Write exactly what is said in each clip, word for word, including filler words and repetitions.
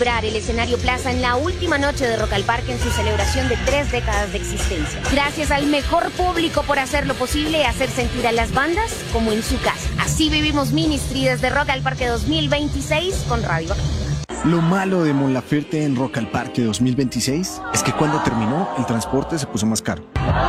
vibrar el escenario Plaza en la última noche de Rock al Parque en su celebración de tres décadas de existencia. Gracias al mejor público por hacer lo posible y hacer sentir a las bandas como en su casa. Así vivimos Ministry desde Rock al Parque dos mil veintiséis con Radio Activa. Lo malo de Mon Laferte en Rock al Parque dos mil veintiséis es que cuando terminó, el transporte se puso más caro.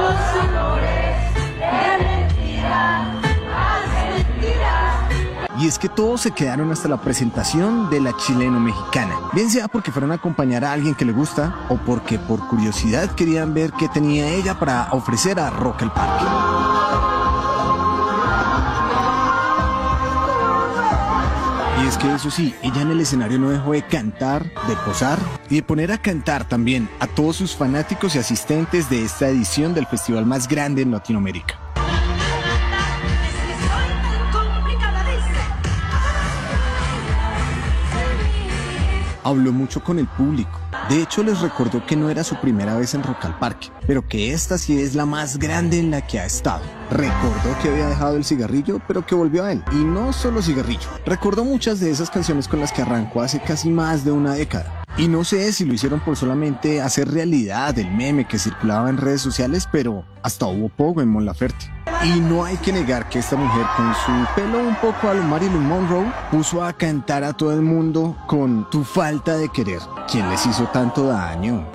Y es que todos se quedaron hasta la presentación de la chileno-mexicana. Bien sea porque fueron a acompañar a alguien que le gusta o porque por curiosidad querían ver qué tenía ella para ofrecer a Rock al Parque. Y es que eso sí, ella en el escenario no dejó de cantar, de posar y de poner a cantar también a todos sus fanáticos y asistentes de esta edición del festival más grande en Latinoamérica. Habló mucho con el público. De hecho, les recordó que no era su primera vez en Rock al Parque, pero que esta sí es la más grande en la que ha estado. Recordó que había dejado el cigarrillo, pero que volvió a él. Y no solo cigarrillo. Recordó muchas de esas canciones con las que arrancó hace casi más de una década. Y no sé si lo hicieron por solamente hacer realidad el meme que circulaba en redes sociales, pero hasta hubo poco en Mon Laferte. Y no hay que negar que esta mujer, con su pelo un poco a lo Marilyn Monroe, puso a cantar a todo el mundo con Tu falta de querer. ¿Quién les hizo tanto daño?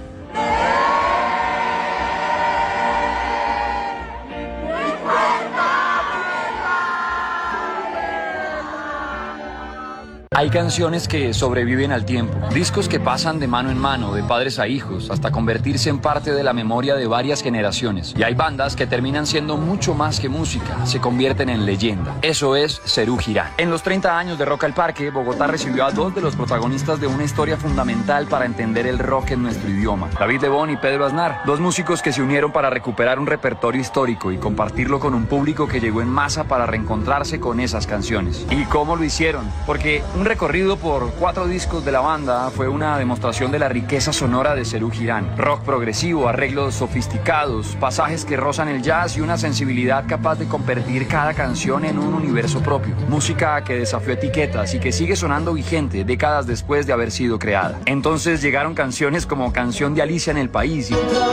Hay canciones que sobreviven al tiempo, discos que pasan de mano en mano, de padres a hijos, hasta convertirse en parte de la memoria de varias generaciones. Y hay bandas que terminan siendo mucho más que música, se convierten en leyenda. Eso es Serú Girán. En los treinta años de Rock al Parque, Bogotá recibió a dos de los protagonistas de una historia fundamental para entender el rock en nuestro idioma. David Lebón y Pedro Aznar, dos músicos que se unieron para recuperar un repertorio histórico y compartirlo con un público que llegó en masa para reencontrarse con esas canciones. ¿Y cómo lo hicieron? Porque un recorrido por cuatro discos de la banda fue una demostración de la riqueza sonora de Serú Girán. Rock progresivo, arreglos sofisticados, pasajes que rozan el jazz y una sensibilidad capaz de convertir cada canción en un universo propio. Música que desafió etiquetas y que sigue sonando vigente décadas después de haber sido creada. Entonces llegaron canciones como Canción de Alicia en el País y...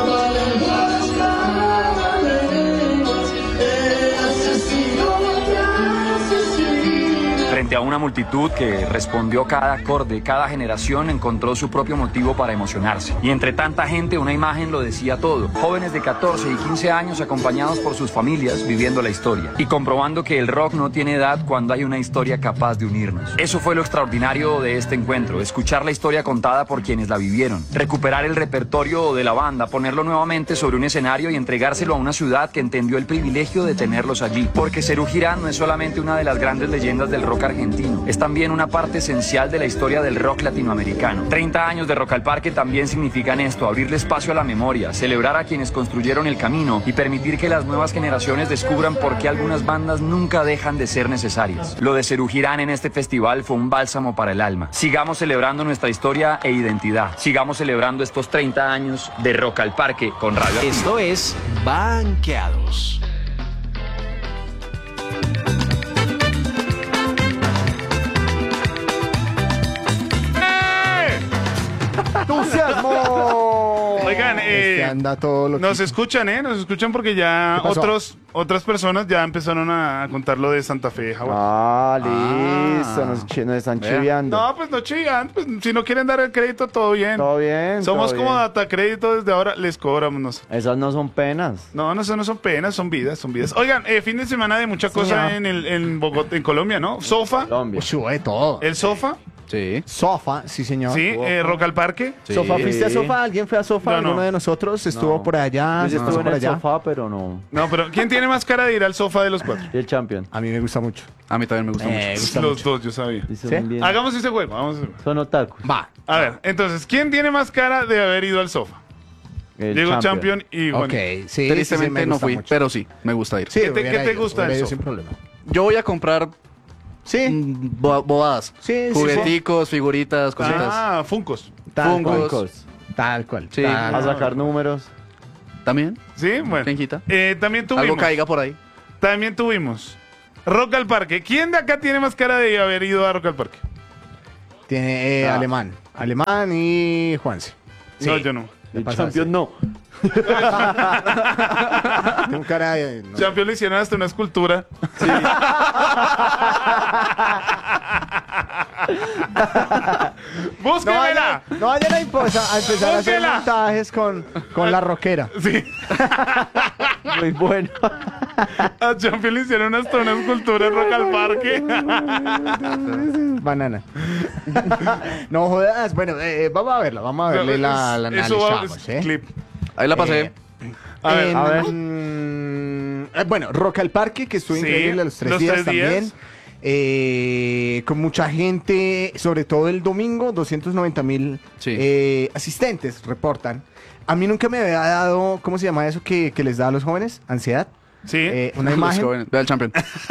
Frente a una multitud que respondió cada acorde, cada generación encontró su propio motivo para emocionarse. Y entre tanta gente una imagen lo decía todo. Jóvenes de catorce y quince años acompañados por sus familias viviendo la historia y comprobando que el rock no tiene edad cuando hay una historia capaz de unirnos. Eso fue lo extraordinario de este encuentro, escuchar la historia contada por quienes la vivieron, recuperar el repertorio de la banda, ponerlo nuevamente sobre un escenario y entregárselo a una ciudad que entendió el privilegio de tenerlos allí. Porque Serú Girán no es solamente una de las grandes leyendas del rock argentino, es también una parte esencial de la historia del rock latinoamericano. treinta años de Rock al Parque también significan esto, abrirle espacio a la memoria, celebrar a quienes construyeron el camino y permitir que las nuevas generaciones descubran por qué algunas bandas nunca dejan de ser necesarias. Lo de Serú Girán en este festival fue un bálsamo para el alma. Sigamos celebrando nuestra historia e identidad. Sigamos celebrando estos treinta años de Rock al Parque con Radio Activa. Esto es Banqueados. ¡Entusiasmo! Oigan, eh, Este anda todo lo nos que... escuchan, ¿eh? Nos escuchan porque ya ¿Qué pasó? otros, otras personas ya empezaron a contar lo de Santa Fe, Hawái. Ah, listo, Ah. nos, chi- nos están Vea. chiviando. No, pues no chivan, pues si no quieren dar el crédito, todo bien. Todo bien. Somos todo como bien. data crédito, desde ahora les cobramos. No sé. Esas no son penas. No, no, eso no son penas, son vidas, son vidas. Oigan, eh, fin de semana de mucha cosa ya. en, el, en Bogotá, en Colombia, ¿no? Sofa, Colombia. Uy, de todo. el Sofá, Sí. Sofá, sí señor. sí, eh, Rock al Parque. Sí. ¿Sofá fuiste a Sofá? ¿Alguien fue a Sofá? No, no. ¿Alguno de nosotros estuvo No. por allá? Yo sí ¿No estuve en por el allá? sofá, pero no. No, pero ¿quién tiene más cara de ir al sofá de los cuatro? Y el champion. A mí me gusta mucho. A mí también me gusta Me gusta Los mucho. dos, yo sabía. Y son ¿Sí? bien- Hagamos ese juego, vamos a hacer. Son otakus. Va. A ver, entonces, ¿quién tiene más cara de haber ido al sofá? El Diego champion. Champion y Juan. Ok, sí. sí, Tristemente sí, me no gusta fui, mucho. pero sí, me gusta ir. Sí, ¿Qué te- hubiera qué te ido, gusta hubiera del ido Sofá? sin problema. Yo voy a comprar Sí, mm, bo- bobadas. sí, sí. Jugueticos, figuritas, cositas. Ah, Funcos. Tal cual. Fungos. Tal cual. Sí. tal A Ah. sacar números. ¿También? Sí, bueno. ¿Quién quita? Eh, también tuvimos. Algo caiga por ahí. También tuvimos. Rock al Parque. ¿Quién de acá tiene más cara de haber ido a Rock al Parque? Tiene eh, Ah. alemán. Alemán y Juanse. No, yo no. El pasaste. Champions no. Tengo cara de... no. Champions le hicieron hasta una escultura. No ¡Búsquemela! vayan, no vayan a, imposa- a empezar a hacer Búsquela. montajes con, con la roquera. Sí, Muy bueno. a Champions le hicieron hasta una escultura en Rock al Parque. Banana. No jodas. Bueno, eh, vamos a verla. Vamos a verle la, la Eso va- analizamos, ¿eh? clip. Ahí la pasé. Eh, A ver, En- a ver. mm, eh, bueno, Rock al Parque, que estuvo Sí, increíble los tres los días tres días. también. Eh, con mucha gente, sobre todo el domingo, doscientos noventa mil Sí. eh, asistentes reportan. A mí nunca me había dado, ¿cómo se llama eso que, que les da a los jóvenes? Ansiedad. sí. Eh, una Los imagen. jóvenes. Ve al champion.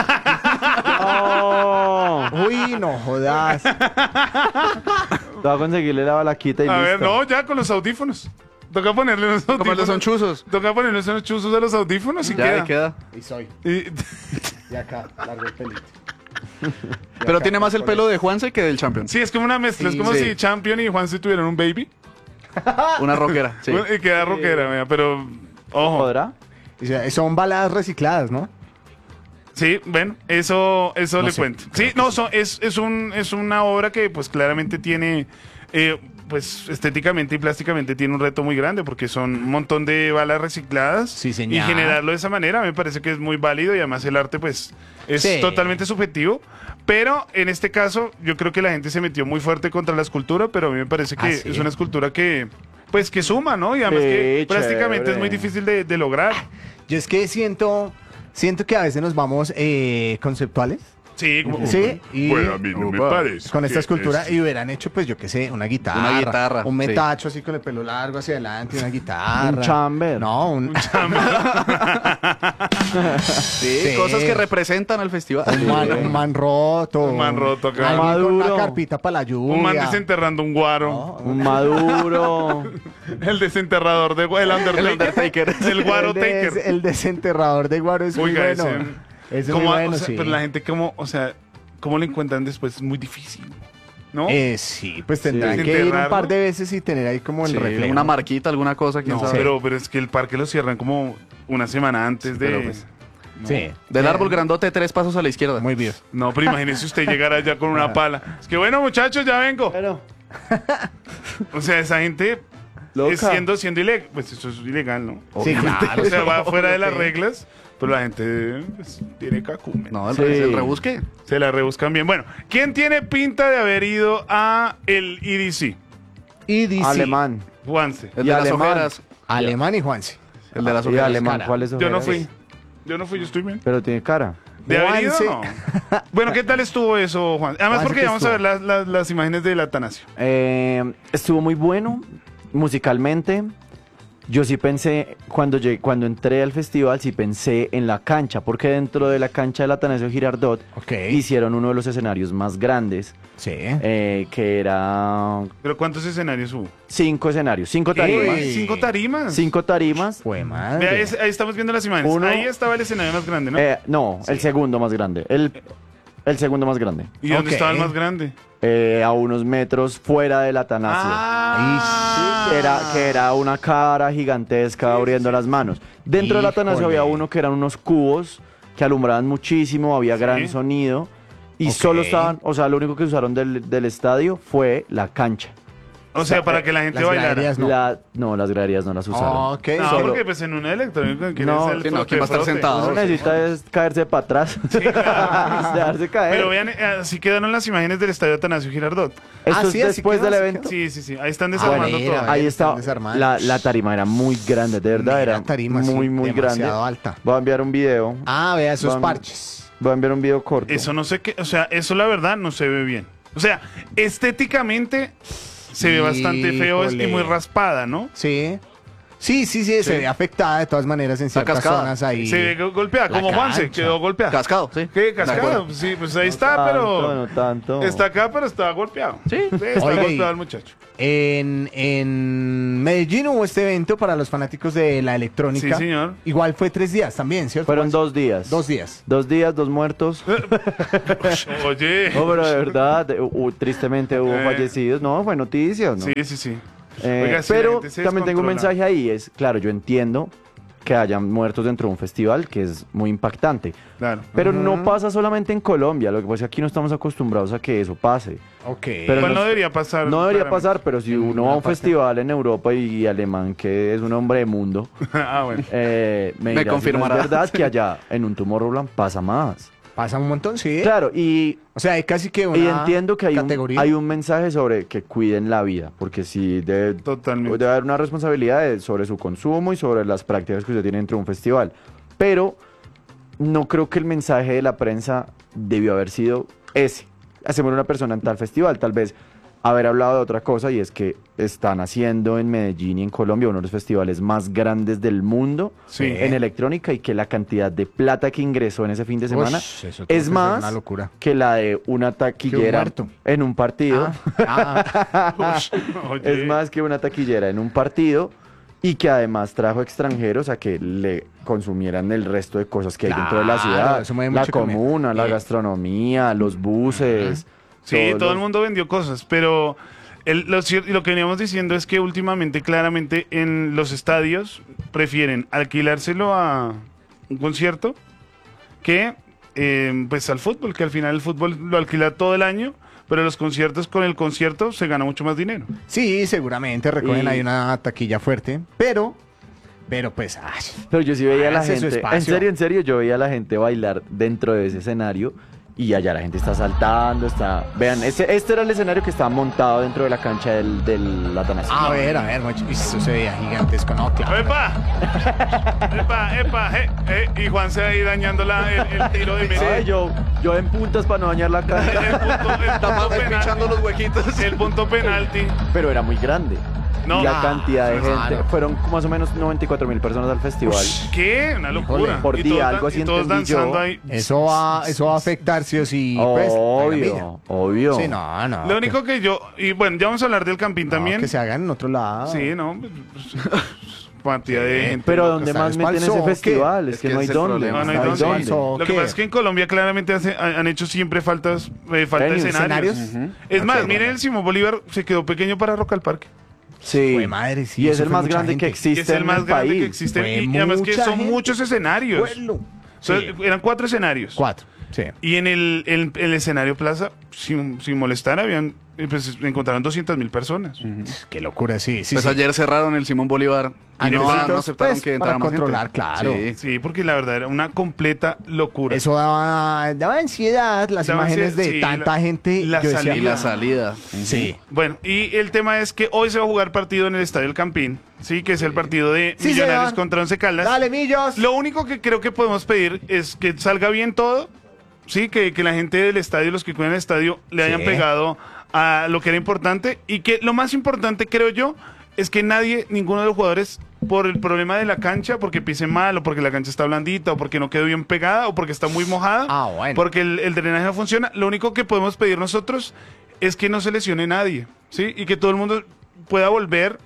No. Uy, no jodas. Te voy a conseguirle la balaquita y A listo. ver, no, ya con los audífonos. Toca ponerle unos Como audífonos. son chuzos. Toca ponerle unos chuzos a los audífonos y Ya queda. ahí queda. Y soy. Y- Y acá, largo el pelito. Y Pero acá, tiene más el por pelo de Juanse que del champion. sí, es como una mezcla. Sí, es como sí. si Champion y Juanse tuvieran un baby. Una rockera. Sí. Y queda rockera, vea, pero ojo. ¿Podrá? O sea, son baladas recicladas, ¿no? Sí, ven, eso, eso No le sé. cuento. Sí, no, so- es, es, un, es una obra que pues claramente tiene, eh, pues estéticamente y plásticamente tiene un reto muy grande porque son un montón de balas recicladas. Sí, Y señor. generarlo de esa manera me parece que es muy válido y además el arte pues es Sí. totalmente subjetivo. Pero en este caso yo creo que la gente se metió muy fuerte contra la escultura, pero a mí me parece que Ah, ¿sí? es una escultura que pues que suma, ¿no? Y además Sí, que plásticamente es muy chévere. difícil de, de lograr. Yo es que siento, siento que a veces nos vamos eh, conceptuales. Sí, como, Sí, y bueno, a mí no me Upa. parece. con esta que escultura es- y hubieran hecho, pues yo qué sé, una guitarra. Una guitarra, Un sí. metacho así con el pelo largo hacia adelante, una guitarra. Un chamber. No, un, Sí, Sí. cosas que representan al festival. un man, un man roto. Un man roto acá. Alguien con Maduro. una carpita para la lluvia. Un man desenterrando un guaro. No, Un maduro. El desenterrador de gu- el Undertaker. El Undertaker. El guaro el, des- taker. el desenterrador de guaro es Oiga, muy ese- bueno. Ese es muy ¿Cómo, bueno, o sea, sí. pero la gente como, o sea, ¿cómo lo encuentran después? Es muy difícil, ¿no? Eh, sí, pues tendrán Sí. que ir un Enterrarlo. par de veces y tener ahí como el Sí, reflejo. una marquita, alguna cosa, quién No, sabe. pero, pero es que el parque lo cierran como una semana antes de... pero pues- Sí. Del Eh, árbol grandote, tres pasos a la izquierda. Muy bien. No, pero imagínese usted llegar allá con una pala. Es que bueno, muchachos, ya vengo. Pero. O sea, esa gente Loca. es siendo, siendo ilegal. Pues eso es ilegal, ¿no? Sí, claro. O sea, va fuera de las Sí. reglas, pero la gente pues, tiene cacumen. No, el, Sí. el rebusque. Se la rebuscan bien. Bueno, ¿quién tiene pinta de haber ido a el E D C? Y dice Alemán. Juanse. El Y de las alemán. ojeras. Alemán y Juanse. El de las Y ojeras. alemán, cara. ¿cuál es Yo no ojeras? fui. Yo no fui, yo estoy bien. Pero tiene cara. ¿De haber ido Juanse. no? Bueno, ¿qué tal estuvo eso, Juan? Además, Juanse, porque ¿qué vamos a ver estuvo? las, las, las imágenes del Atanasio. Eh, estuvo muy bueno musicalmente. Yo sí pensé, cuando, llegué, cuando entré al festival, sí pensé en la cancha, porque dentro de la cancha del Atanasio Girardot Ok. hicieron uno de los escenarios más grandes, Sí. eh, que era ¿Pero cuántos escenarios hubo? cinco escenarios, cinco tarimas. Ey, ¿Cinco tarimas? Cinco tarimas. Fue madre. Vea, es- ahí estamos viendo las imágenes. Uno- Ahí estaba el escenario más grande, ¿no? Eh, no, el segundo más grande. El, el segundo más grande. ¿Y dónde ok. estaba el más grande? Eh, a unos metros fuera del Atanasio. Ah, Que era, que era una cara gigantesca abriendo las manos. Dentro del Atanasio Híjole. había uno que eran unos cubos que alumbraban muchísimo, había Sí. gran sonido. Y Ok. solo estaban, o sea, lo único que usaron del, del estadio fue la cancha. O sea, para que la gente Las bailara. graderías No, no. la, no las graderías no las usaron. Ok. No, Solo- porque pues en una electrónica que No, es el sí, no, frote, ¿quién va a estar frote. sentado? Uno necesita es caerse para atrás. claro. Dejarse caer. Pero vean, eh, así quedaron las imágenes del estadio Atanasio Girardot. Esto Ah, es sí, así después quedó, del así evento. Sí, sí, sí. Ahí están Ah, desarmando mira, todo. Ahí están está. desarmadas. La, la tarima era muy grande, de verdad. Mira, Era tarima, muy, sí, muy grande. demasiado alta. Voy a enviar un video. Ah, vea esos Vamos. parches. Voy a enviar un video corto. Eso no sé qué, o sea, eso la verdad no se ve bien. O sea, estéticamente se ve bastante feo es- y Híjole. muy raspada, ¿no? Sí. Sí, sí, sí, se ve afectada de todas maneras en ciertas cascada. zonas ahí. Se ve go- golpeada, La como Juanse, cancha. quedó golpeada. Cascado, sí. ¿Qué? De Cascado. acuerdo. Sí, pues ahí está, Tanto, pero. no tanto. Está acá, pero está golpeado. Sí. está Oiga, y- golpeado el muchacho. En, en Medellín hubo este evento para los fanáticos de la electrónica. Sí, señor. Igual fue tres días también, ¿cierto? Fueron Juanse? dos días. Dos días. Dos días, dos muertos. Oye. No, pero de verdad, de- hu- tristemente hubo Eh. fallecidos. No, fue noticias, ¿no? Sí, sí, sí. Eh, Oiga, sí, la pero gente se también tengo un descontrola. mensaje ahí, es, claro, yo entiendo que hayan muertos dentro de un festival, que es muy impactante. Claro. Pero no pasa solamente en Colombia, lo que pasa es que aquí no estamos acostumbrados a que eso pase. Ok. Pero Igual nos- no debería pasar. No debería claramente. pasar, pero si uno va a un festival en Europa y alemán, que es un hombre de mundo, ah, bueno. eh, me, Me dirá si no confirmará. es verdad que allá en un Tomorrowland pasa más. Pasa un montón, sí. Claro, y O sea, hay casi que una Y entiendo que hay un, categoría. hay un mensaje sobre que cuiden la vida, porque sí debe, Totalmente. debe haber una responsabilidad de- sobre su consumo y sobre las prácticas que usted tiene dentro de un festival. Pero no creo que el mensaje de la prensa debió haber sido ese. Hacemos una persona en tal festival, tal vez haber hablado de otra cosa, y es que están haciendo en Medellín y en Colombia uno de los festivales más grandes del mundo Sí. en electrónica, y que la cantidad de plata que ingresó en ese fin de semana Ush, eso tuvo es que ser más una locura. que la de una taquillera muerto. en un partido. Ah, Oye. Es más que una taquillera en un partido, y que además trajo extranjeros a que le consumieran el resto de cosas que hay dentro de la Claro, ciudad. eso mueve La mucho comer. comuna, la Eh. gastronomía, los buses. Sí, todos todo el los- mundo vendió cosas, pero el- lo, cier- y lo que veníamos diciendo es que últimamente, claramente, en los estadios prefieren alquilárselo a un concierto que eh, pues al fútbol, que al final el fútbol lo alquila todo el año, pero los conciertos, con el concierto se gana mucho más dinero. sí, seguramente recogen Y- ahí una taquilla fuerte, pero, pero pues, ay, Pero yo sí veía a la Háganse su gente, en espacio. serio, en serio, yo veía a la gente bailar dentro de ese escenario, y allá la gente está saltando, está... Vean, este, este era el escenario que estaba montado dentro de la cancha del, del Atanasio. a ver, a ver, mucho, eso se veía gigantesco, no, claro. ¡Epa! ¡Epa, epa! Eh, eh, y Juan se ahí dañando la- el, el tiro de Messi. Ay, yo, yo en puntas para no dañar la El cancha, punto, el punto Pichando penalti. los huequitos. El punto penalti. pero era muy grande. No. Y la Ah, cantidad de claro. gente, fueron más o menos noventa y cuatro mil personas al festival. ¿Qué? Una locura. Por Y día, todos, algo así y todos entendí danzando yo. ahí. Eso va, eso va a afectar sí o sí. pues, la Obvio, gramilla. obvio. Sí, no, no. Lo único que yo, y bueno, ya vamos a hablar del Campín no, también. que se hagan en otro lado. Sí, no. pues, cantidad de gente. Pero loca. donde está más meten ese espalzo, ¿qué? festival, es Es que, que no hay ese es el dónde. problema. No, no hay no hay dónde. dónde. Eso, Lo que ¿qué? pasa es que en Colombia claramente hace- han han hecho siempre faltas, eh, falta de Venues, escenarios. escenarios. Es Ok, más, bueno. miren, el Simón Bolívar se quedó pequeño para Rock al Parque. Sí. Jue madre, sí, y es eso el fue más mucha grande gente. que Y existe es el en más el grande país. que existe. Fue Y, y además que mucha son gente. muchos escenarios. Vuelo. O sea, Sí. eran cuatro escenarios. Cuatro, sí. Y en el, el- el escenario Plaza, sin, sin molestar, habían eh, pues, encontraron doscientas mil personas. Qué locura, sí, sí. Pues sí. ayer cerraron el Simón Bolívar. Ah, Y no, no, no pues, aceptaron pues, que para entrara más gente. controlar, claro. Sí. Sí, porque la verdad era una completa locura. Eso daba, daba ansiedad, las Daba imágenes ansiedad, de sí, tanta la- gente. la yo decía, Y la salida. Sí. Bueno, y el tema es que hoy se va a jugar partido en el Estadio El Campín, sí, que es el partido de Sí, Millonarios señor. contra Once Caldas. Dale, Millos. Lo único que creo que podemos pedir es que salga bien todo, sí, que, que la gente del estadio, los que cuidan el estadio, le hayan Sí. pegado a lo que era importante, y que lo más importante, creo yo, es que nadie, ninguno de los jugadores, por el problema de la cancha, porque pise mal, o porque la cancha está blandita, o porque no quedó bien pegada, o porque está muy mojada, Ah, bueno. porque el, el drenaje no funciona, lo único que podemos pedir nosotros es que no se lesione nadie, ¿sí? Y que todo el mundo pueda volver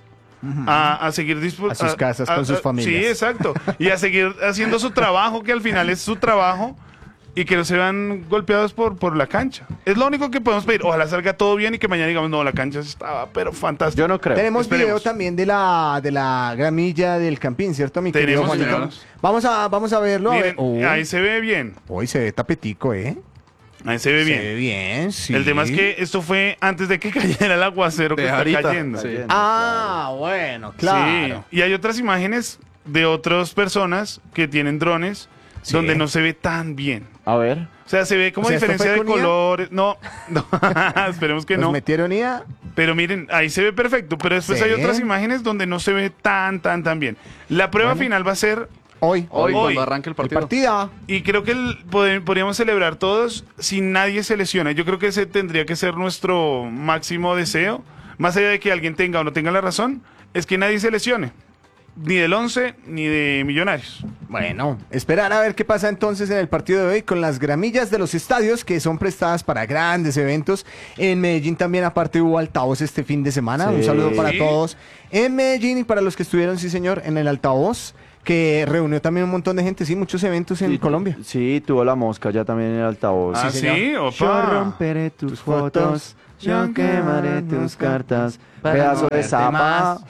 a, a seguir disfrutando. A sus casas con sus familias. Sí, exacto. Y a seguir haciendo su trabajo, que al final es su trabajo, y que no se vean golpeados por, por la cancha. Es lo único que podemos pedir. Ojalá salga todo bien y que mañana digamos, no, la cancha estaba, pero fantástico. Yo no creo. Tenemos Esperemos. video también de la, de la gramilla del Campín, ¿cierto, mi querido Tenemos, Juanito? tenemos. Vamos a, vamos a verlo. a Miren, ver. Uy, ahí se ve bien. Uy, se ve tapetico, ¿eh? Ahí se ve bien. Se ve bien, sí. El tema es que esto fue antes de que cayera el aguacero que De está ahorita, cayendo. sí. Ah, bueno, claro. Sí. Y hay otras imágenes de otras personas que tienen drones Sí. donde no se ve tan bien. A ver. O sea, se ve como O sea, ¿esto diferencia fue de con I A? colores. No, no. Esperemos que ¿Nos no. metieron I A? Pero miren, ahí se ve perfecto. Pero después Sí. hay otras imágenes donde no se ve tan, tan, tan bien. La prueba final va a ser, Hoy. Hoy, Hoy. cuando arranque el El partido. partida. y creo que el- pod- podríamos celebrar todos si nadie se lesiona. Yo creo que ese tendría que ser nuestro máximo deseo. Más allá de que alguien tenga o no tenga la razón, es que nadie se lesione. ni del Once ni de Millonarios. Bueno, esperar a ver qué pasa entonces en el partido de hoy con las gramillas de los estadios que son prestadas para grandes eventos. En Medellín también aparte hubo altavoz este fin de semana. Sí. Un saludo para Sí. todos en Medellín y para los que estuvieron, sí señor, en el altavoz, que reunió también un montón de gente, sí, muchos eventos en Sí, Colombia. Sí, tuvo la mosca ya también en el altavoz. Ah, Sí, sí, señor. Yo opa. romperé tus, Tus fotos, fotos, yo quemaré tus cartas, para pedazo no de verte zapa. más.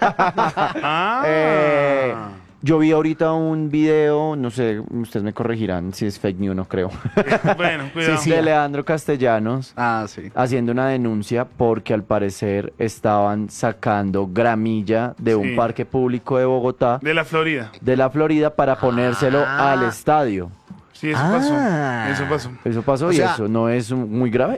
Ah. Eh, yo vi ahorita un video, no sé, ustedes me corregirán si es fake news, no creo, Bueno, cuidado. Sí, sí. de Leandro Castellanos Ah, sí. haciendo una denuncia porque al parecer estaban sacando gramilla de un Sí. parque público de Bogotá, De la Florida. de la Florida, para ponérselo Ah. al estadio. Sí, eso Ah. pasó. Eso pasó. Eso pasó O y sea- eso no es un- muy grave.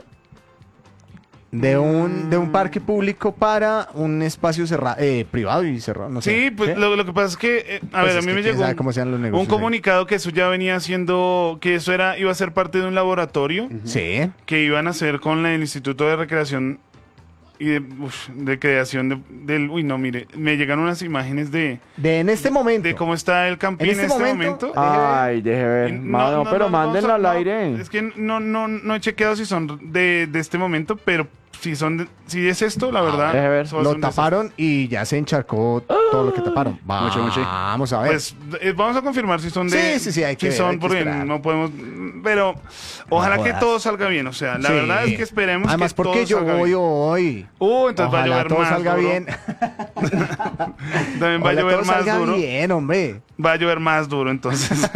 De un, de un parque público para un espacio cerrado, eh, privado y cerrado, no sé. Sí, pues Lo, lo que pasa es que, eh, a Pues ver, es a mí que me quién llegó sabe un, cómo sean los un negocios ahí. comunicado que eso ya venía siendo, que eso era iba a ser parte de un laboratorio Sí. que iban a hacer con el Instituto de Recreación y de, uf, de creación de- del... Uy, no, mire, me llegan unas imágenes de, De en este momento. de cómo está el Campín En en este este, momento, momento. Ay, deje ver. Y Mano, pero vamos mándenlo a- al no, aire. Es que no, no, no he chequeado si son de, de este momento, pero si son de- si es esto, la verdad. deje ver. eso va a ser Lo un desastre. taparon y ya se encharcó todo lo que taparon. Mucho, mucho. Vamos a ver. Pues eh, vamos a confirmar si son de. Sí, sí, sí, hay que si ver, son hay que porque esperar. no podemos. Pero ojalá que jodas. todo salga bien. O sea, la Sí. verdad es que esperemos Además, que porque todo yo salga voy bien. hoy. Uh, entonces va a Ojalá llover todo más salga duro. bien. También va a Ojalá llover todo más salga duro. bien, hombre. Va a llover más duro, entonces.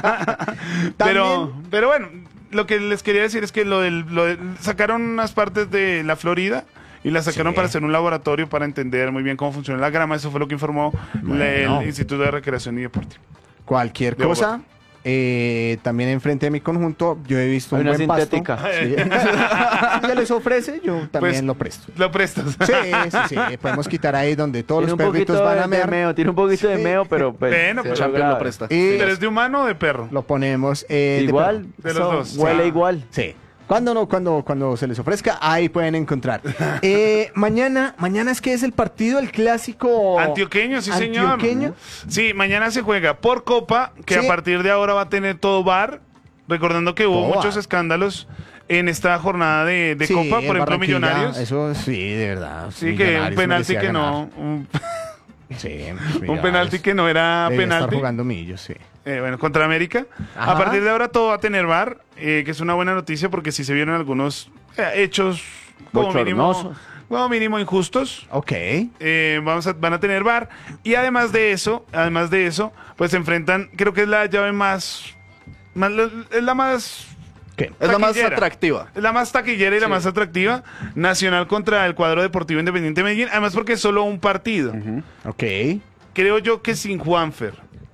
pero, pero bueno, lo que les quería decir es que lo del, lo del- sacaron unas partes de la Florida y las sacaron Sí. para hacer un laboratorio para entender muy bien cómo funciona la grama. Eso fue lo que informó la- Bueno. el Instituto de Recreación y Deporte. Cualquier De cosa. Bogotá. Eh, también enfrente de mi conjunto, yo he visto Hay un una buen pasto. sintética. Sí. Si ya les ofrece, yo también Pues, lo presto. Lo prestas. Sí, sí, sí. Podemos quitar ahí donde todos Tiene los un poquito perritos van a de, de mear. meo, tiene un poquito de Sí. meo, pero pues, Bueno, cero pues, Champion lo grave. presta. Y ¿Pero es de humano o de perro? lo ponemos eh, de Igual, De los eso dos. huele Ah. igual. Sí. Cuando no, cuando, cuando se les ofrezca, ahí pueden encontrar. Eh, mañana, mañana es que es el partido, el clásico Antioqueño, sí, señor. Antioqueño. Sí, mañana se juega por Copa, que Sí. a partir de ahora va a tener todo V A R. Recordando que hubo Todo muchos V A R. escándalos en esta jornada de, de Sí, Copa, en por ejemplo, Barranquilla, Millonarios. Eso sí, de verdad. Sí, que un Millonarios penalti merecía que ganar. no. Un, Sí, un penalti que no era Debía estar penalti. jugando Millos, sí. Eh, bueno, contra América. Ajá. A partir de ahora todo va a tener V A R, eh, que es una buena noticia porque sí se vieron algunos eh, hechos como mínimo, Bochornosos. como mínimo injustos. Ok. Eh, vamos a, van a tener V A R. Y además de eso, además de eso, pues se enfrentan, creo que es la llave más, más es la más ¿Qué? Es la más taquillera. atractiva. Es la más taquillera y la más atractiva. Nacional contra el cuadro deportivo Independiente de Medellín. Además porque es solo un partido. Ok. Creo yo que sin Juanfer.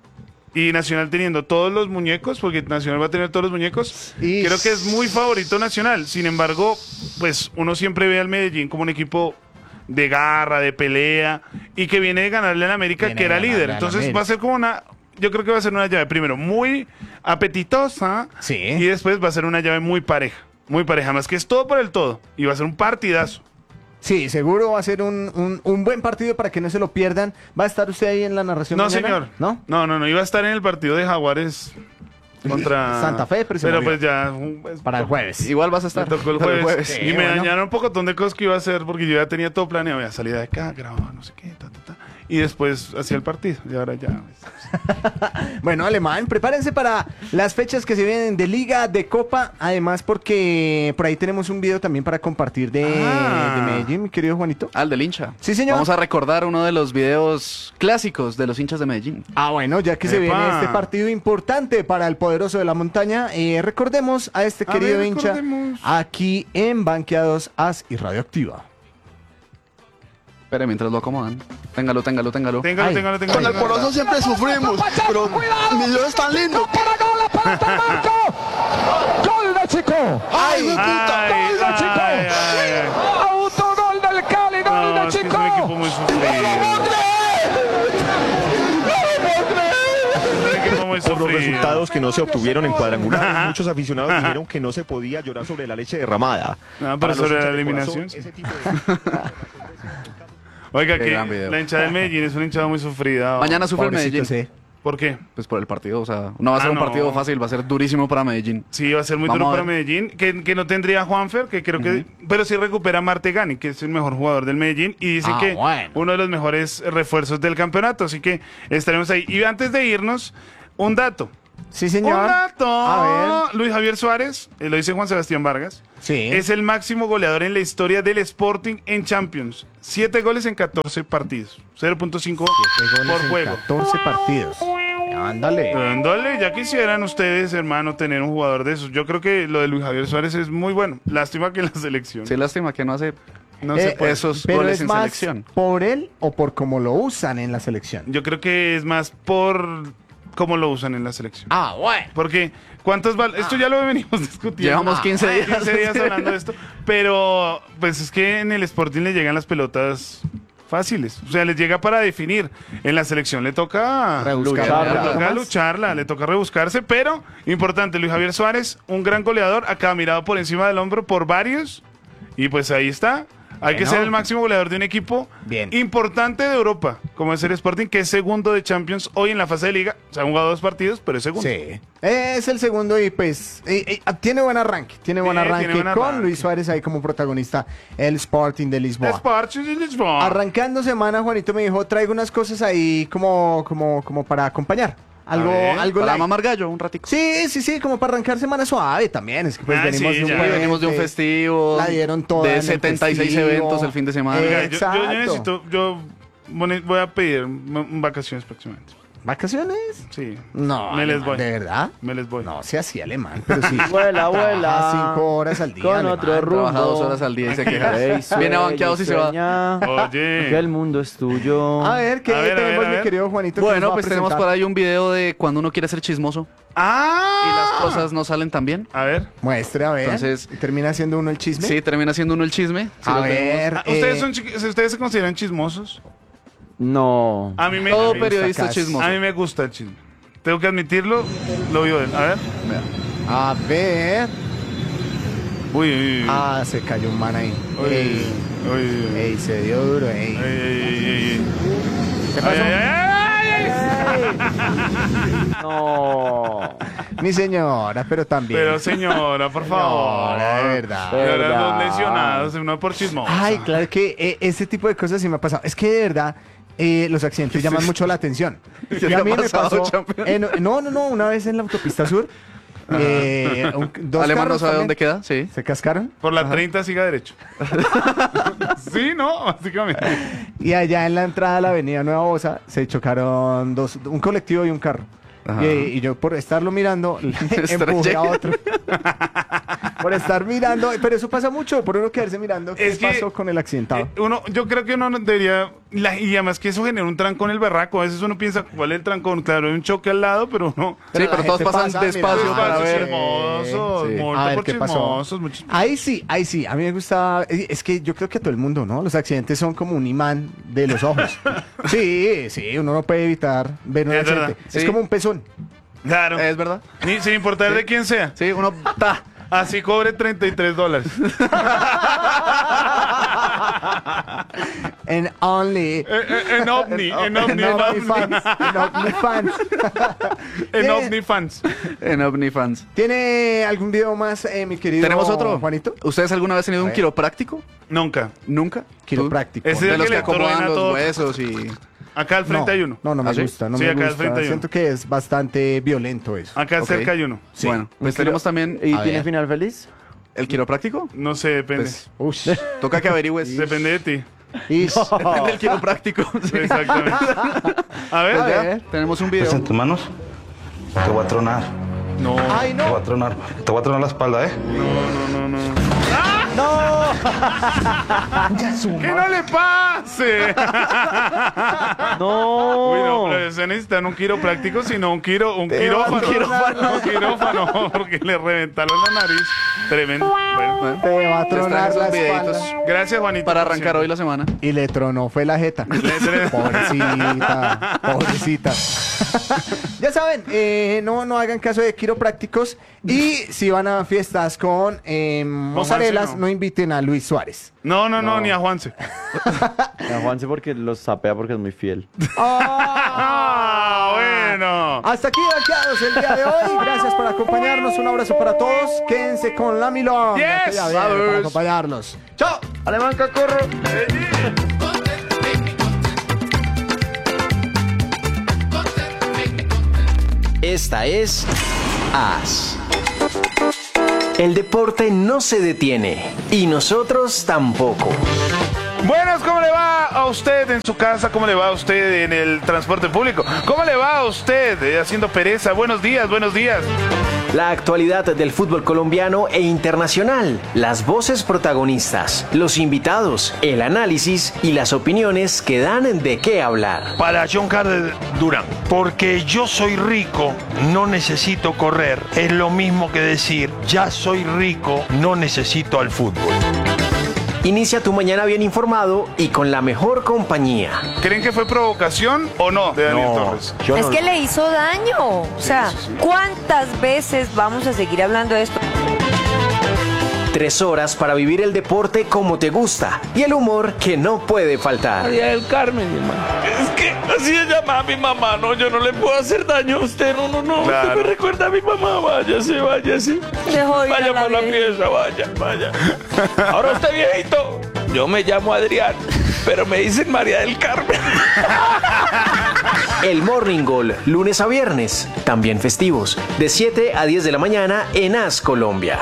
Y Nacional teniendo todos los muñecos, porque Nacional va a tener todos los muñecos. Y- Creo que es muy favorito Nacional. Sin embargo, pues uno siempre ve al Medellín como un equipo de garra, de pelea, y que viene de ganarle al América, Viene que era de ganarle líder. al Entonces América. va a ser como una... Yo creo que va a ser una llave, primero, muy apetitosa. Sí. Y después va a ser una llave muy pareja. Muy pareja, más que es todo por el todo. Y va a ser un partidazo. Sí, seguro va a ser un, un, un buen partido para que no se lo pierdan. ¿Va a estar usted ahí en la narración No, mañana? señor. ¿No? No, no, no. Iba a estar en el partido de Jaguares contra Santa Fe, pero se murió. pues ya. pues, Para el jueves. Igual vas a me estar. tocó el Para jueves. Sí, y me bueno. dañaron un poco de cosas que iba a hacer porque yo ya tenía todo planeado. Ya salía de acá, grababa, no sé qué, ta, ta, ta. Y después hacía el partido. Y ahora ya. pues, Bueno, Alemán, prepárense para las fechas que se vienen de Liga, de Copa. Además, porque por ahí tenemos un video también para compartir de, Ah. de Medellín, mi querido Juanito. Al del hincha. Sí, señor. Vamos a recordar uno de los videos clásicos de los hinchas de Medellín. Ah, bueno, ya que se Epa. viene este partido importante para el poderoso de la montaña, eh, recordemos a este A querido ver, hincha recordemos. aquí en Banqueados As y Radioactiva. Espere, mientras lo acomodan. Téngalo, téngalo, téngalo. téngalo, Ay. téngalo, téngalo. Con el poroso siempre sufrimos, pero Millos es tan lindo. ¡Gol de Chico! ¡Ay, hijo de puta! Ay, ¡Gol de Chico! ay, ay, ay. ¡Autogol del Cali! ¡Gol No, de es que es Chico! un equipo muy sufrido. Es un equipo muy Por los sufrido. resultados que no se obtuvieron en cuadrangular, muchos aficionados dijeron que no se podía llorar sobre la leche derramada. No, pero Para los sobre la hinchas de eliminación, corazón, sí. ese tipo de- Oiga, Qué que gran video. la hinchada del Medellín es una hinchada muy sufrida. Mañana sufre el Pobrecito, Medellín. sí. ¿Por qué? Pues por el partido, o sea, no va a Ah, ser un no. partido fácil, va a ser durísimo para Medellín. Sí, va a ser muy Vamos duro a para ver. Medellín, que, que no tendría Juanfer, que creo que, pero sí recupera a Martegani, que es el mejor jugador del Medellín, y dice Ah, que bueno. uno de los mejores refuerzos del campeonato, así que estaremos ahí. Y antes de irnos, un dato. Sí, señor. Un dato. A ver. Luis Javier Suárez, eh, lo dice Juan Sebastián Vargas, Sí. es el máximo goleador en la historia del Sporting en Champions. Siete goles en catorce partidos, cero punto cinco Goles por en juego. catorce partidos. Ándale. Ándale, ya quisieran ustedes, hermano, tener un jugador de esos. Yo creo que lo de Luis Javier Suárez es muy bueno. Lástima que en la selección Sí, lástima que no hace no Eh, se puede. esos Pero goles es en más selección. por él o por cómo lo usan en la selección. Yo creo que es más por cómo lo usan en la selección. Ah, bueno. Porque, ¿cuántos bal- Esto ya lo venimos discutiendo. Llevamos quince días. quince días hablando de esto. Pero, pues es que en el Sporting le llegan las pelotas fáciles. O sea, les llega para definir. En la selección le toca Rebuscarla. Le toca ¿Más? lucharla, le toca rebuscarse. Pero, importante, Luis Javier Suárez, un gran goleador, acá mirado por encima del hombro por varios. Y pues ahí está. Hay que Bueno. ser el máximo goleador de un equipo Bien. importante de Europa, como es el Sporting, que es segundo de Champions hoy en la fase de liga. Se han jugado dos partidos, pero es segundo. Sí. Es el segundo y pues eh, eh, tiene buen arranque. Tiene buen Sí, arranque tiene buen con arranque. Luis Suárez ahí como protagonista, el Sporting de Lisboa. Sporting de Lisboa. Arrancando semana, Juanito me dijo, traigo unas cosas ahí como, como, como para acompañar. Algo, ver, algo Para light. mamar gallo, un ratico. Sí, sí, sí, como para arrancar semana suave también. Es que pues Ah, venimos, sí, de un ya. puente, venimos de un festivo. La dieron toda en De el setenta y seis festivo. eventos el fin de semana. Oiga, yo- yo, Exacto. yo necesito, yo voy a pedir m- vacaciones próximamente. ¿Vacaciones? Sí. No, Me les alemán, voy. ¿de verdad? Me les voy. No, sea así alemán, pero sí. Vuela, vuela. Trabaja cinco horas al día, Con alemán. otro rumbo. Trabaja dos horas al día y se queja. Ey, Viene sueña, banqueado si se va. sueña, Oye. Que el mundo es tuyo. A ver, ¿qué A ver, a ver, tenemos, a mi ver. querido Juanito? que nos Bueno, va a pues tenemos presentar? por ahí un video de cuando uno quiere ser chismoso ¡Ah! y las cosas no salen tan bien. A ver. Muestre, a ver. Entonces- ¿Y termina siendo uno el chisme? Sí, termina siendo uno el chisme. Sí, A lo tenemos. ver. Ah, ¿Ustedes, eh, son chi- ¿Ustedes se consideran chismosos? No. A mí me, Todo a mí- periodista es sacas. chismoso. a mí me gusta el chisme. Tengo que admitirlo, lo vio él. A ver. A ver. Uy, uy, uy. Ah, se cayó un man ahí. Uy, Ey, uy, uy, uy. ey, se dio duro, ey. Ey, ey, ey, ey, ey. ¿Qué Ay, pasó? ay, ay, ay. No. Mi señora, pero también. Pero señora, por favor. Señora, de verdad. Y ahora Verdad. dos lesionados, uno por chismoso. Ay, claro que eh, ese tipo de cosas sí me ha pasado. Es que de verdad eh, los accidentes llaman mucho la atención. ¿Qué Y te a ha mí me pasado, pasó. champion? en- no, no, no, una vez en la autopista sur. eh, un- dos Alemán no carros sabe también dónde queda, sí. se cascaron. Por la treinta siga derecho. Sí, ¿no? Básicamente. Y allá en la entrada de la avenida Nueva Bosa se chocaron dos, un colectivo y un carro. Ajá. Y, y yo por estarlo mirando le Estrellé. empujé a otro. Por estar mirando, pero eso pasa mucho, por uno quedarse mirando qué Es que- pasó con el accidentado. Eh, uno, yo creo que uno no debería. la- y además que eso genera un trancón el berraco. A veces uno piensa, ¿cuál es el trancón? Claro, hay un choque al lado, pero no. Pero sí, la pero todos gente pasan pasa despacio mirando. para Muchos ver. chismosos, Sí. mucho A ver por qué pasó. chismosos, muchos- Ahí sí, ahí sí. A mí me gusta. Es es que yo creo que a todo el mundo, ¿no? Los accidentes son como un imán de los ojos. Sí, sí, uno no puede evitar ver un Es accidente. verdad, Es sí. como un pezón. Claro. Es verdad. Ni, sin importar de quién sea. Sí, uno ta. Así cobre treinta y tres dólares. En Only. Eh, eh, en OVNI, en OVNI, En en OnlyFans. En OnlyFans. En Eh, OVNIFans. En OmniFans. ¿Tiene algún video más, eh, mi querido ¿Tenemos otro? Juanito? ¿Ustedes alguna vez han tenido un ver. quiropráctico? Nunca. ¿Nunca? Quiropráctico. Ese- De el los que que le truena acomodan los todo. huesos y... Acá al frente no, hay uno. No, no me ¿Ah, sí? gusta, no Sí, me acá al gusta. frente hay Siento uno. que es bastante violento eso. Acá Ok. cerca hay uno. Sí. Bueno, pues Un tenemos también... ¿Y A tiene ver. final feliz? ¿El quiropráctico? No sé, depende. Pues, Ush. toca que averigües. Depende de ti. Ish. Depende del quiropráctico. Sí. Exactamente. A ver, A ya. ver. Tenemos un video. Pues en tus manos te voy a tronar. No, Ay, Te voy no. a tronar. Te voy a tronar la espalda, ¿eh? no, no, no. No. ¡Que no le pase! No. Uy, no, pero se necesitan un quiropráctico, sino un quiro, un Te va a quirófano. tronar. Un quirófano, porque le reventaron la nariz. Tremendo. Bueno, Bueno, Te va a les traje tronar esos la videitos espalda. gracias, Juanito. para por arrancar hoy la semana. Y le tronó, fue la jeta. Pobrecita, pobrecita. Ya saben, eh, no, no hagan caso de quiroprácticos. Y si van a fiestas con eh, mozarelas, no. no inviten a Luis Suárez. No, no, no, No. ni a Juanse. A Juanse porque los sapea porque es muy fiel. Ah, bueno. Hasta aquí, banqueados, el día de hoy. Gracias por acompañarnos. Un abrazo para todos. Quédense con la Milonga. Yes. que ya viene para Vamos. acompañarnos. ¡Chao! Alemán Cacorro. Esta es As. El deporte no se detiene y nosotros tampoco. Buenas, ¿cómo le va a usted en su casa? ¿Cómo le va a usted en el transporte público? ¿Cómo le va a usted eh, haciendo pereza? Buenos días, buenos días. La actualidad del fútbol colombiano e internacional, las voces protagonistas, los invitados, el análisis y las opiniones que dan de qué hablar. Para John Carter Durán, porque yo soy rico, no necesito correr. Es lo mismo que decir, ya soy rico, no necesito al fútbol. Inicia tu mañana bien informado y con la mejor compañía. ¿Creen que fue provocación o no de Daniel Torres? Yo Es no- que le hizo daño. O sea, ¿cuántas veces vamos a seguir hablando de esto? Tres horas para vivir el deporte como te gusta y el humor que no puede faltar. María del Carmen, mi hermano. Es que así se llama mi mamá, no, yo no le puedo hacer daño a usted, no, no, no. Claro. Usted me recuerda a mi mamá, váyase, váyase. Dejó ir a Vaya la por la vieja. pieza, vaya, vaya. Ahora usted viejito, yo me llamo Adrián, pero me dicen María del Carmen. El Morning Goal, lunes a viernes, también festivos, de siete a diez de la mañana en As Colombia.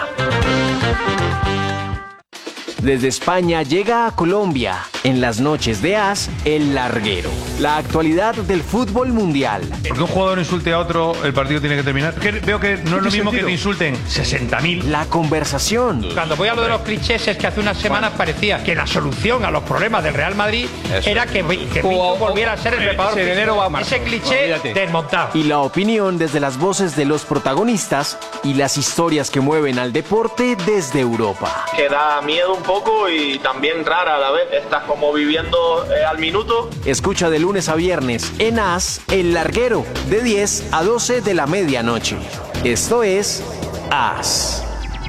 Desde España llega a Colombia, en las noches de As, El Larguero. La actualidad del fútbol mundial. Que un jugador insulte a otro, el partido tiene que terminar. Que veo que no es lo mismo que te insulten sesenta mil. La conversación. Cuando voy a lo de los clichés es que hace unas semanas parecía que la solución a los problemas del Real Madrid era que, que Pinto volviera a ser el preparador de físico. enero va a marzo. Ese cliché Olvídate. desmontado. Y la opinión desde las voces de los protagonistas y las historias que mueven al deporte desde Europa. Que da miedo un poco y también rara a la vez. Estás como viviendo eh, al minuto. Escucha de lunes a viernes en As, El Larguero, de diez a doce de la medianoche. Esto es As.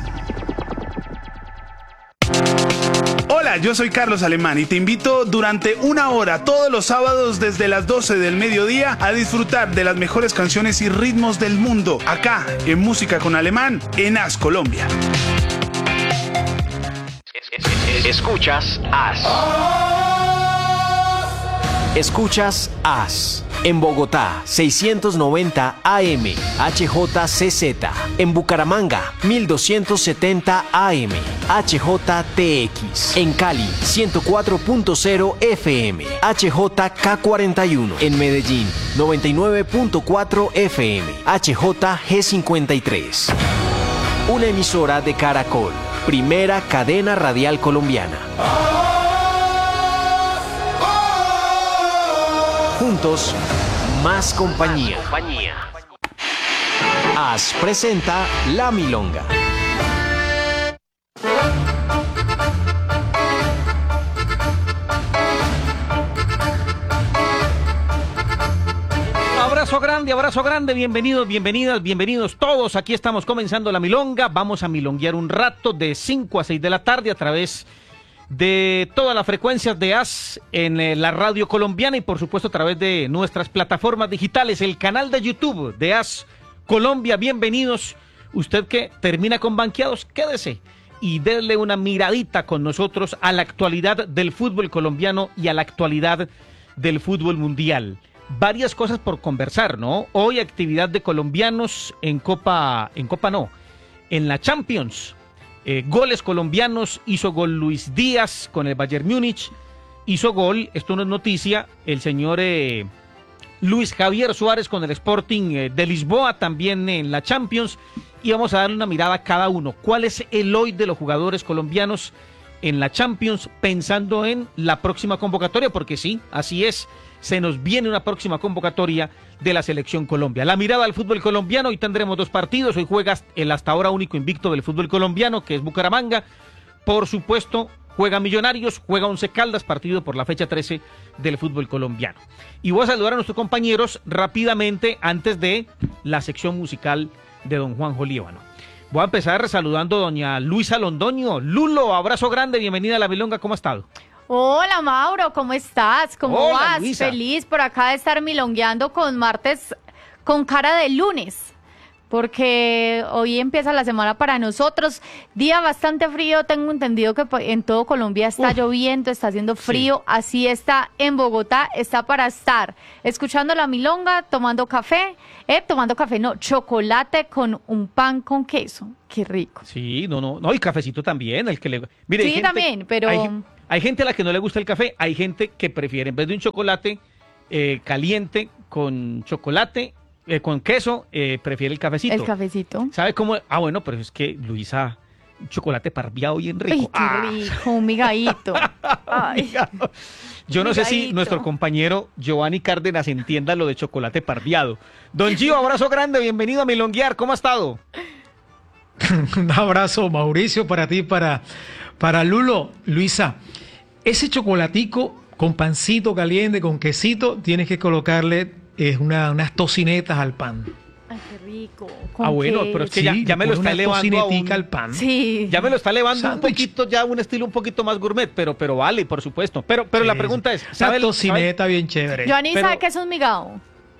Hola, yo soy Carlos Alemán y te invito durante una hora todos los sábados desde las doce del mediodía a disfrutar de las mejores canciones y ritmos del mundo, acá en Música con Alemán, en As Colombia. Escuchas As. Escuchas As. En Bogotá, seiscientos noventa A M, H J C Z. En Bucaramanga, mil doscientos setenta A M, H J T X. En Cali, ciento cuatro punto cero F M, H J K cuarenta y uno. En Medellín, noventa y nueve punto cuatro F M, H J G cincuenta y tres. Una emisora de Caracol, primera cadena radial colombiana. Juntos, más compañía. As presenta La Milonga. Abrazo grande, abrazo grande, bienvenidos, bienvenidas, bienvenidos todos. Aquí estamos comenzando La Milonga. Vamos a milonguear un rato de cinco a seis de la tarde a través de todas las frecuencias de As en eh, la radio colombiana y por supuesto a través de nuestras plataformas digitales, el canal de YouTube de As Colombia. Bienvenidos. Usted que termina con banqueados, quédese y déle una miradita con nosotros a la actualidad del fútbol colombiano y a la actualidad del fútbol mundial. Varias cosas por conversar, ¿no? Hoy actividad de colombianos en Copa, en Copa no, en la Champions. Eh, goles colombianos, hizo gol Luis Díaz con el Bayern Múnich, hizo gol, esto no es noticia, el señor eh, Luis Javier Suárez con el Sporting eh, de Lisboa, también en la Champions, y vamos a darle una mirada a cada uno. ¿Cuál es el hoy de los jugadores colombianos en la Champions, pensando en la próxima convocatoria? Porque sí, así es, se nos viene una próxima convocatoria de la Selección Colombia. La mirada al fútbol colombiano, hoy tendremos dos partidos, hoy juega el hasta ahora único invicto del fútbol colombiano, que es Bucaramanga. Por supuesto, juega Millonarios, juega Once Caldas, partido por la fecha trece del fútbol colombiano. Y voy a saludar a nuestros compañeros rápidamente antes de la sección musical de don Juanjo Líbano. Voy a empezar saludando a doña Luisa Londoño. Lulo, abrazo grande, bienvenida a La Milonga, ¿cómo ha estado? Hola Mauro, ¿cómo estás? ¿Cómo Hola, vas? Luisa. Feliz por acá de estar milongueando con martes con cara de lunes, porque hoy empieza la semana para nosotros. Día bastante frío, tengo entendido que en todo Colombia está Uf. lloviendo, está haciendo frío, así está en Bogotá, está para estar escuchando La Milonga, tomando café, eh, tomando café, no, chocolate con un pan con queso, qué rico. Sí, no, no, no, y cafecito también, el que le... Mire, hay Sí, gente- también, pero... Hay, hay gente a la que no le gusta el café, hay gente que prefiere, en vez de un chocolate eh, caliente con chocolate, eh, con queso, eh, prefiere el cafecito. El cafecito. ¿Sabe cómo? Ah, bueno, pero es que Luisa, un chocolate parbiado bien rico. Ay, qué Ah, rico, un migadito. Ay. yo no sé si migadito. nuestro compañero Giovanni Cárdenas entienda lo de chocolate parbiado. Don Gio, abrazo grande, bienvenido a Milonguear, ¿cómo ha estado? Un abrazo, Mauricio, para ti, para, para Lulo. Luisa, ese chocolatico con pancito caliente, con quesito, tienes que colocarle eh, una- unas tocinetas al pan. Ay, qué rico. Ah, bueno, pero es que ya, Sí, ya me lo con está una elevando a un, tocinetica al pan. Sí. ya me lo está elevando un Sándwich. poquito, ya un estilo un poquito más gourmet, pero, pero vale, por supuesto. Pero, pero la Sí, pregunta es, Una ¿sabe el- tocineta bien chévere. Joanny, Pero- ¿sabe qué es un migao?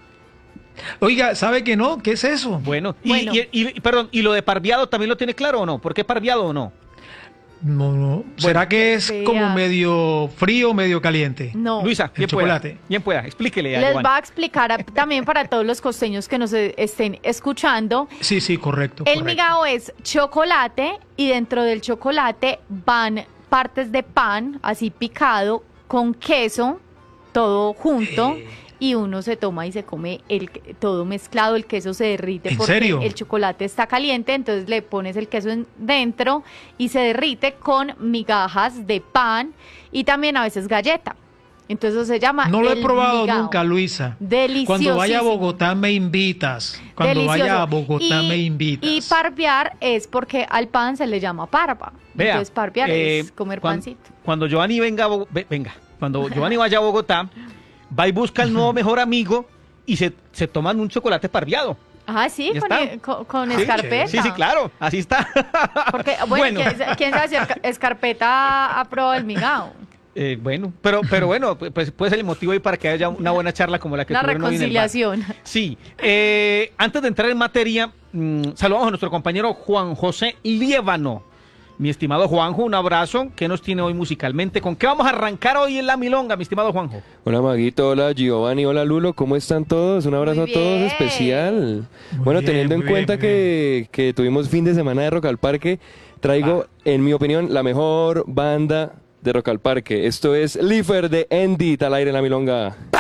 Oiga, ¿sabe que no? ¿Qué es eso? Bueno, y, Bueno. y- y- perdón, ¿y lo de parviado también lo tiene claro o no? ¿Por qué parviado o no? No, no. ¿Será que es Vea. como medio frío, medio caliente? No. Luisa, El bien pueda, chocolate. bien pueda, explíquele a Les Giovanni. va a explicar a- también para todos los costeños que nos eh, estén escuchando. Sí, sí, correcto. El correcto. migao es chocolate y dentro del chocolate van partes de pan, así picado, con queso, todo junto. Eh. Y uno se toma y se come el todo mezclado, el queso se derrite ¿En porque serio? el chocolate está caliente, entonces le pones el queso en- dentro y se derrite con migajas de pan y también a veces galleta. Entonces eso se llama No lo he el probado migao. nunca, Luisa. Deliciosísimo. Cuando vaya a Bogotá me invitas. Cuando vaya a Delicioso. Bogotá Y- me invitas. Y parviar es porque al pan se le llama parva. Vea, Entonces parviar eh, es comer cuan- pancito. Cuando Giovanni venga, a Bo- ve- venga, cuando Giovanni vaya a Bogotá, va y busca al nuevo mejor amigo y se, se toman un chocolate parviado. Ah, sí, Ya con, está. e- con, con Sí, escarpeta. Sí, sí, claro, así está. Porque, bueno, Bueno. ¿quién, quién sabe si esca- escarpeta ha probado el migao? Eh, bueno, pero, pero bueno, pues puede ser el motivo ahí para que haya una buena charla como la que Una tuvieron hoy en el bar. reconciliación. Sí, eh, antes de entrar en materia, mm, saludamos a nuestro compañero Juan José Liévano. Mi estimado Juanjo, un abrazo. ¿Qué nos tiene hoy musicalmente? ¿Con qué vamos a arrancar hoy en La Milonga, mi estimado Juanjo? Hola Maguito, hola Giovanni, hola Lulo, ¿cómo están todos? Un abrazo Muy a todos bien. especial. bueno, bien, teniendo en muy bien, cuenta muy que, que tuvimos fin de semana de Rock al Parque, traigo, en mi opinión, la mejor banda de Rock al Parque. Esto es Lifer de Endit al aire en La Milonga.